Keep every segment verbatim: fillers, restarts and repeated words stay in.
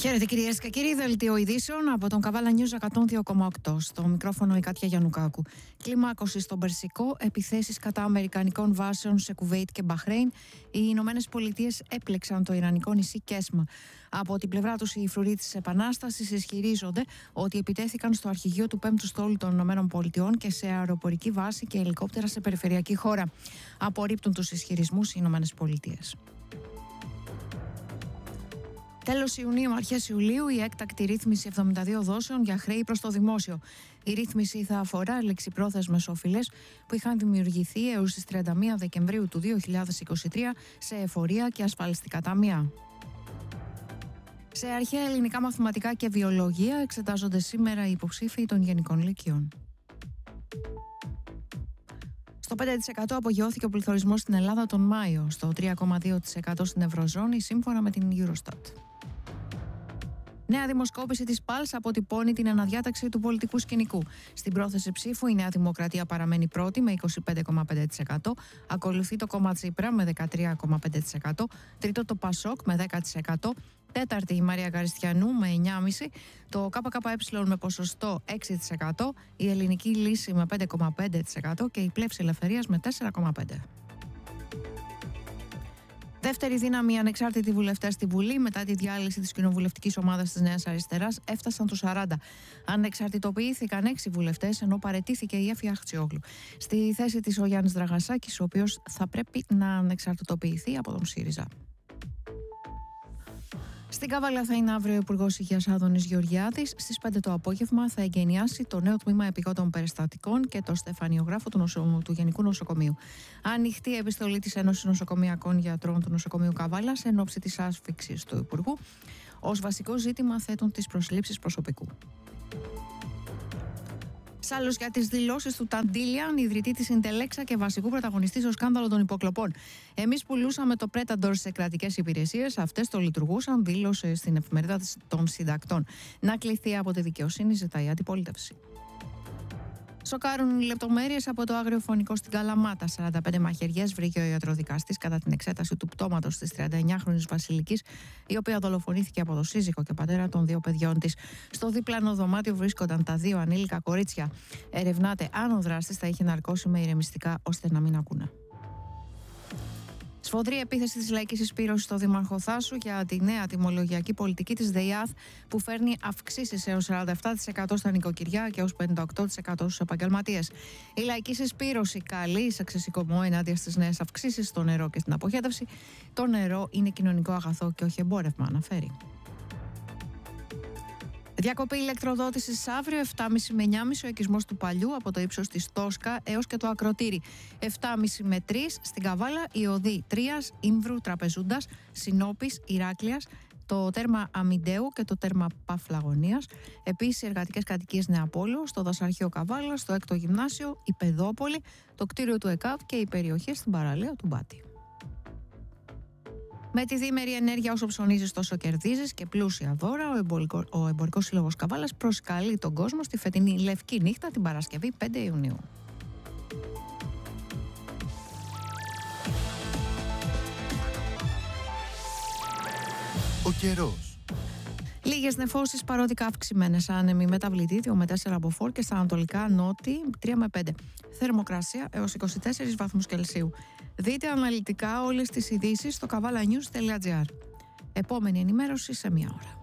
Χαίρετε κυρίες και κύριοι, δελτίο ειδήσεων από τον Καβάλα News εκατόν δύο κόμμα οκτώ. Στο μικρόφωνο η Κάτια Γιαννουκάκου. Κλιμάκωση στον Περσικό, επιθέσεις κατά αμερικανικών βάσεων σε Κουβέιτ και Μπαχρέιν. Οι Ηνωμένες Πολιτείες έπλεξαν το ιρανικό νησί Κέσμα. Από την πλευρά τους οι φρουροί της Επανάστασης ισχυρίζονται ότι επιτέθηκαν στο αρχηγείο του πέμπτου στόλου των Ηνωμένων Πολιτειών και σε αεροπορική βάση και ελικόπτερα σε περιφερειακή χώρα. Απορρίπτουν τους ισχυρισμούς οι Ηνωμένες Πολιτείες. Τέλος Ιουνίου, αρχές Ιουλίου, η έκτακτη ρύθμιση εβδομήντα δύο δόσεων για χρέη προς το δημόσιο. Η ρύθμιση θα αφορά λεξιπρόθεσμες οφειλές που είχαν δημιουργηθεί έως τις τριάντα μία Δεκεμβρίου του δύο χιλιάδες είκοσι τρία σε εφορία και ασφαλιστικά ταμεία. Σε αρχαία ελληνικά μαθηματικά και βιολογία εξετάζονται σήμερα οι υποψήφοι των Γενικών Λυκείων. Στο πέντε τοις εκατό απογειώθηκε ο πληθωρισμός στην Ελλάδα τον Μάιο, στο τρία κόμμα δύο τοις εκατό στην Ευρωζώνη, σύμφωνα με την Eurostat. Νέα δημοσκόπηση της Πάλς αποτυπώνει την αναδιάταξη του πολιτικού σκηνικού. Στην πρόθεση ψήφου η Νέα Δημοκρατία παραμένει πρώτη με είκοσι πέντε κόμμα πέντε τοις εκατό, ακολουθεί το κόμμα Τσίπρα με δεκατρία κόμμα πέντε τοις εκατό, τρίτο το Πασόκ με δέκα τοις εκατό, τέταρτη η Μαρία Καριστιανού με εννιά κόμμα πέντε τοις εκατό, το ΚΚΕ με ποσοστό έξι τοις εκατό, η Ελληνική Λύση με πέντε κόμμα πέντε τοις εκατό και η Πλεύση Ελευθερίας με τέσσερα κόμμα πέντε τοις εκατό. Δεύτερη δύναμη, οι ανεξάρτητοι βουλευτές στη Βουλή, μετά τη διάλυση της κοινοβουλευτικής ομάδας της Νέας Αριστεράς, έφτασαν τους σαράντα. Ανεξαρτητοποιήθηκαν έξι βουλευτές, ενώ παραιτήθηκε η Έφη Αχτσιόγλου. Στη θέση της ο Γιάννης Δραγασάκης, ο οποίος θα πρέπει να ανεξαρτητοποιηθεί από τον ΣΥΡΙΖΑ. Στην Καβάλα θα είναι αύριο ο Υπουργός Υγείας Άδωνης Γεωργιάδης. Στις πέντε το απόγευμα θα εγκαινιάσει το νέο τμήμα επιγόντων περιστατικών και το στεφανιογράφο του, νοσο... του Γενικού Νοσοκομείου. Ανοιχτή επιστολή της Ένωσης Νοσοκομειακών Γιατρών του Νοσοκομείου Καβάλας εν ώψη της άσφυξης του Υπουργού. Ως βασικό ζήτημα θέτουν τις προσλήψεις προσωπικού. Άλλος για τις δηλώσεις του Ταντίλιαν, ιδρυτή της Ιντελέξα και βασικού πρωταγωνιστή στο σκάνδαλο των υποκλοπών. Εμείς πουλούσαμε το Predator σε κρατικές υπηρεσίες, αυτές το λειτουργούσαν, δήλωσε στην εφημερίδα των συντακτών. Να κληθεί από τη δικαιοσύνη, ζητάει η αντιπολίτευση. Σοκάρουν οι λεπτομέρειες από το αγριοφωνικό στην Καλαμάτα. σαράντα πέντε μαχαιριές βρήκε ο ιατροδικαστής κατά την εξέταση του πτώματος της τριάντα εννιάχρονης Βασιλικής, η οποία δολοφονήθηκε από το σύζυγο και πατέρα των δύο παιδιών της. Στο δίπλανο δωμάτιο βρίσκονταν τα δύο ανήλικα κορίτσια. Ερευνάται αν ο δράστης θα είχε ναρκώσει με ηρεμιστικά ώστε να μην ακούνε. Σφοδρή επίθεση της λαϊκής συσπήρωσης στο Δήμαρχο Θάσου για τη νέα τιμολογιακή πολιτική της ΔΕΙΑΘ που φέρνει αυξήσεις έως σαράντα επτά τοις εκατό στα νοικοκυριά και έως πενήντα οκτώ τοις εκατό στους επαγγελματίες. Η λαϊκή συσπήρωση καλεί σε ξεσηκωμό ενάντια στις νέες αυξήσεις στο νερό και στην αποχέτευση. Το νερό είναι κοινωνικό αγαθό και όχι εμπόρευμα, αναφέρει. Διακοπή ηλεκτροδότησης αύριο, επτά και μισή με εννιά και μισή ο οικισμός του Παλιού από το ύψος της Τόσκα έως και το Ακροτήρι. επτά και μισή με τρεις στην Καβάλα, η οδή Τρίας, Ήμβρου, Τραπεζούντας, Συνόπης, Ηράκλειας, το τέρμα Αμιντέου και το τέρμα Παφλαγωνίας. Επίσης, οι εργατικές κατοικίες Νεαπόλου, στο Δασαρχείο Καβάλα, στο έκτο Γυμνάσιο, η Παιδόπολη, το κτίριο του ΕΚΑΒ και οι περιοχές στην παραλία του Μπάτη. Με τη διήμερη ενέργεια, όσο ψωνίζεις τόσο κερδίζεις και πλούσια δώρα, ο, εμπορικό, ο Εμπορικός Σύλλογος Καβάλας προσκαλεί τον κόσμο στη φετινή Λευκή Νύχτα την Παρασκευή πέντε Ιουνίου. Ο καιρός. Λίγες νεφώσεις παρόδικα αυξημένες, άνεμοι μεταβλητή δύο με τέσσερα από φορ και στα ανατολικά νότι τρία με πέντε. Θερμοκρασία έως είκοσι τέσσερις βαθμούς Κελσίου. Δείτε αναλυτικά όλες τις ειδήσεις στο καβάλανιους τελεία τζι άρ. Επόμενη ενημέρωση σε μία ώρα.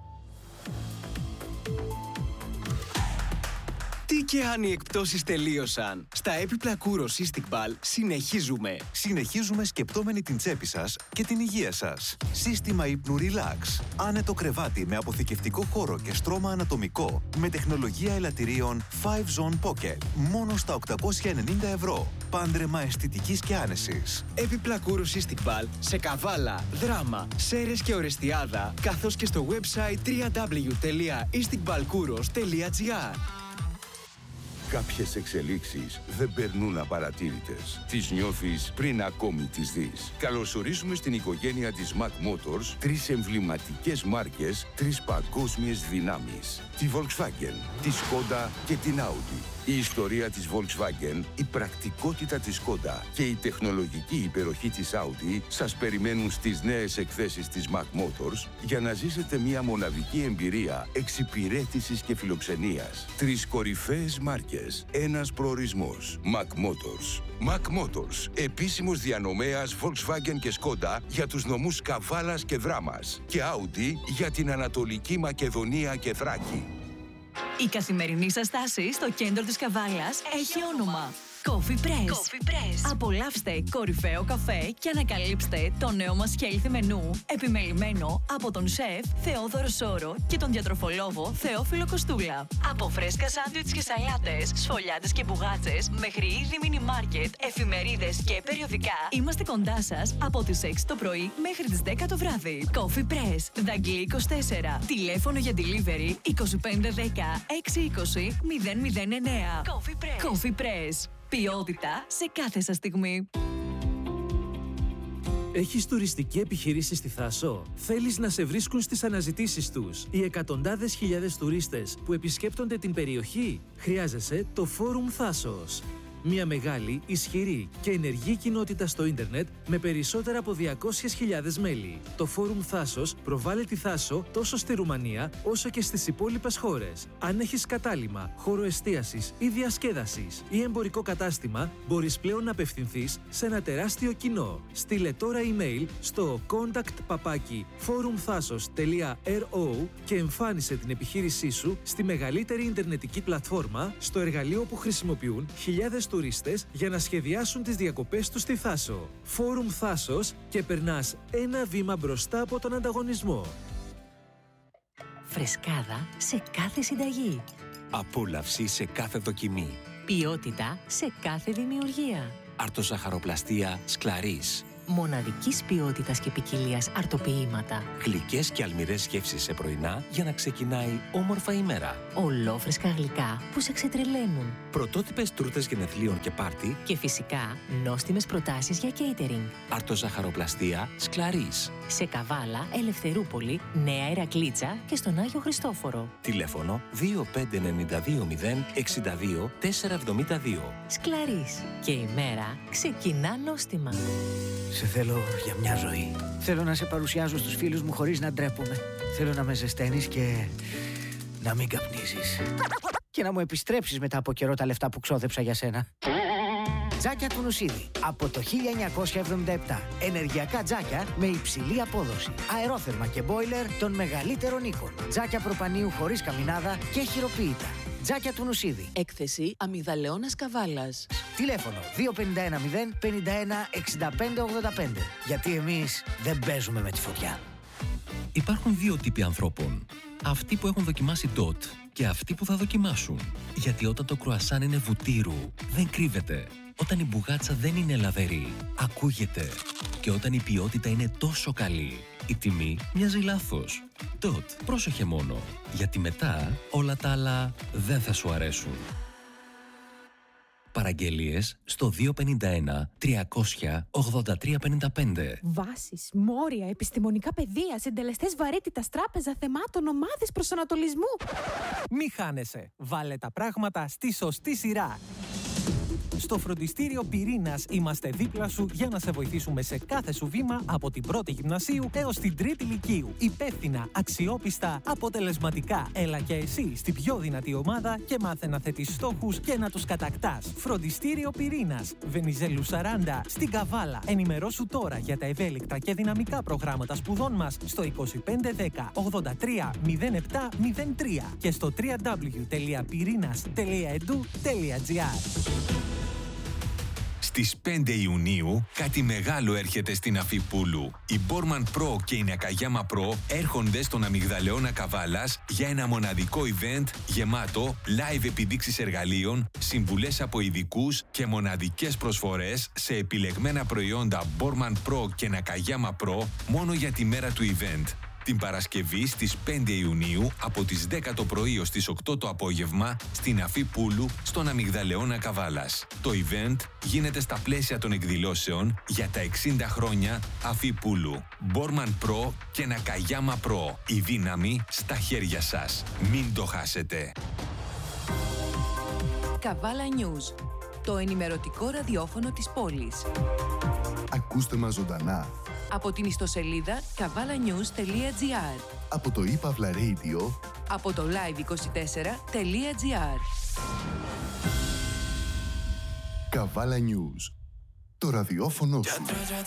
Τι και αν οι εκπτώσεις τελείωσαν. Στα έπιπλα Kouros Istiqbal συνεχίζουμε. Συνεχίζουμε σκεπτόμενοι την τσέπη σας και την υγεία σας. Σύστημα ύπνου Relax. Άνετο κρεβάτι με αποθηκευτικό χώρο και στρώμα ανατομικό. Με τεχνολογία ελαττηρίων φάιβ Zone Pocket. Μόνο στα οκτακόσια ενενήντα ευρώ. Πάντρεμα αισθητικής και άνεσης. Έπιπλα Kouros Istiqbal σε Καβάλα, Δράμα, Σέρες και Ορεστιάδα, καθώς και στο website double-u double-u double-u τελεία istiqbalkouros τελεία τζι άρ. Κάποιες εξελίξεις δεν περνούν απαρατήρητες. Τις νιώθεις πριν ακόμη τις δεις. Καλωσορίζουμε στην οικογένεια της Mac Motors τρεις εμβληματικές μάρκες, τρεις παγκόσμιες δυνάμεις. Τη Volkswagen, τη Skoda και την Audi. Η ιστορία της Volkswagen, η πρακτικότητα της Skoda και η τεχνολογική υπεροχή της Audi σας περιμένουν στις νέες εκθέσεις της Mac Motors για να ζήσετε μια μοναδική εμπειρία εξυπηρέτησης και φιλοξενίας. Τρεις κορυφαίες μάρκες, ένας προορισμός. Mac Motors. Mac Motors, επίσημος διανομέας Volkswagen και Skoda για τους νομούς Καβάλας και Δράμας και Audi για την Ανατολική Μακεδονία και Θράκη. Η καθημερινή σας στάση στο κέντρο της Καβάλας έχει όνομα Coffee Press. Coffee Press. Απολαύστε κορυφαίο καφέ και ανακαλύψτε το νέο μας healthy μενού, επιμελημένο από τον σεφ Θεόδωρο Σόρο και τον διατροφολόγο Θεόφιλο Κοστούλα. Από φρέσκα σάντουιτς και σαλάτες, σφολιάτες και μπουγάτσες, μέχρι είδη μίνι μάρκετ, εφημερίδες και περιοδικά, είμαστε κοντά σας από τις έξι το πρωί μέχρι τις δέκα το βράδυ. Coffee Press, Δαγκλή είκοσι τέσσερα. Τηλέφωνο για delivery είκοσι πέντε δέκα έξι είκοσι μηδέν μηδέν εννέα. Coffee Press. Coffee Press. Ποιότητα σε κάθε σας στιγμή. Έχεις τουριστική επιχείρηση στη Θάσο? Θέλεις να σε βρίσκουν στις αναζητήσεις τους οι εκατοντάδες χιλιάδες τουρίστες που επισκέπτονται την περιοχή? Χρειάζεσαι το Φόρουμ Θάσος. Μια μεγάλη, ισχυρή και ενεργή κοινότητα στο ίντερνετ με περισσότερα από διακόσιες χιλιάδες μέλη. Το Φόρουμ Θάσος προβάλλει τη Θάσο τόσο στη Ρουμανία όσο και στις υπόλοιπες χώρες. Αν έχεις κατάλημα, χώρο εστίασης ή διασκέδασης ή εμπορικό κατάστημα, μπορείς πλέον να απευθυνθείς σε ένα τεράστιο κοινό. Στείλε τώρα email στο contact παπάκι forumthasos τελεία ro και εμφάνισε την επιχείρησή σου στη μεγαλύτερη ιντερνετική πλατφόρμα, στο εργαλείο που χρησιμοποιούν χιλιάδες τουρίστες για να σχεδιάσουν τις διακοπές τους στη Θάσο. Φόρουμ Θάσος και περνάς ένα βήμα μπροστά από τον ανταγωνισμό. Φρεσκάδα σε κάθε συνταγή. Απόλαυση σε κάθε δοκιμή. Ποιότητα σε κάθε δημιουργία. Αρτοζαχαροπλαστία Σκλαρίς. Μοναδικής ποιότητας και ποικιλίας αρτοποιήματα. Γλυκές και αλμυρές γεύσεις σε πρωινά για να ξεκινάει όμορφα η μέρα. Ολόφρεσκα γλυκά που σε ξετρελαίνουν. Πρωτότυπες τούρτες γενεθλίων και πάρτι. Και φυσικά νόστιμες προτάσεις για catering. Αρτοζαχαροπλαστία Σκλαρίς. Σε Καβάλα, Ελευθερούπολη, Νέα Ηρακλήτσα και στον Άγιο Χριστόφορο. Τηλέφωνο δύο πέντε εννιά δύο μηδέν έξι δύο τέσσερα εβδομήντα δύο. Σκλαρίς. Και η μέρα ξεκινά νόστιμα. Σε θέλω για μια ζωή. Θέλω να σε παρουσιάζω στους φίλους μου χωρίς να ντρέπομαι. Θέλω να με ζεσταίνεις και να μην καπνίζεις. Και να μου επιστρέψεις μετά από καιρό τα λεφτά που ξόδεψα για σένα. Τζάκια του Νουσίδη. Από το χίλια εννιακόσια εβδομήντα επτά. Ενεργειακά τζάκια με υψηλή απόδοση. Αερόθερμα και μπόιλερ των μεγαλύτερων οίκων. Τζάκια προπανίου χωρίς καμινάδα και χειροποίητα. Τζάκια του Νουσίδη. Έκθεση Αμυγδαλεώνας Καβάλας. Τηλέφωνο δύο πέντε ένα μηδέν πενήντα ένα εξήντα πέντε ογδόντα πέντε. Γιατί εμείς δεν παίζουμε με τη φωτιά. Υπάρχουν δύο τύποι ανθρώπων. Αυτοί που έχουν δοκιμάσει ντοτ και αυτοί που θα δοκιμάσουν. Γιατί όταν το κρουασάν είναι βουτύρου, δεν κρύβεται. Όταν η μπουγάτσα δεν είναι λαβερή, ακούγεται. Και όταν η ποιότητα είναι τόσο καλή, η τιμή μοιάζει λάθος. Ντοτ, πρόσεχε μόνο. Γιατί μετά όλα τα άλλα δεν θα σου αρέσουν. Παραγγελίες στο δύο πέντε ένα τριακόσια ογδόντα τρία πενήντα πέντε. Βάσεις, μόρια, επιστημονικά πεδία, συντελεστές βαρύτητας, τράπεζα θεμάτων, ομάδες προσανατολισμού. Μη χάνεσαι. Βάλε τα πράγματα στη σωστή σειρά. Στο φροντιστήριο Πυρήνας είμαστε δίπλα σου για να σε βοηθήσουμε σε κάθε σου βήμα από την πρώτη γυμνασίου έως την τρίτη λυκείου. Υπεύθυνα, αξιόπιστα, αποτελεσματικά. Έλα και εσύ στην πιο δυνατή ομάδα και μάθε να θέτεις στόχους και να τους κατακτάς. Φροντιστήριο Πυρήνας, Βενιζέλου σαράντα, στην Καβάλα. Ενημερώσου τώρα για τα ευέλικτα και δυναμικά προγράμματα σπουδών μας στο είκοσι πέντε δέκα ογδόντα τρία μηδέν επτά μηδέν τρία και στο double-u double-u double-u τελεία πυρίnas τελεία e d u τελεία g r. Στις πέντε Ιουνίου κάτι μεγάλο έρχεται στην Αφίπουλου. Η Borman Pro και η Nakayama Pro έρχονται στον Αμυγδαλεώνα Καβάλας για ένα μοναδικό event γεμάτο live επιδείξεις εργαλείων, συμβουλές από ειδικούς και μοναδικές προσφορές σε επιλεγμένα προϊόντα Borman Pro και Nakayama Pro μόνο για τη μέρα του event. Την Παρασκευή στις πέντε Ιουνίου από τις δέκα το πρωί ως τις οκτώ το απόγευμα στην Αφίπουλου στον Αμυγδαλεώνα Καβάλας. Το event γίνεται στα πλαίσια των εκδηλώσεων για τα εξήντα χρόνια Αφίπουλου. Borman Pro και Nakayama Pro. Η δύναμη στα χέρια σας. Μην το χάσετε. Καβάλα News, το ενημερωτικό ραδιόφωνο της πόλης. Ακούστε μας ζωντανά Από την ιστοσελίδα καβάλα νιούς τελεία τζι άρ, από το ePavla Radio, από το live είκοσι τέσσερα τελεία τζι άρ. Καβάλα News, το ραδιόφωνο σου.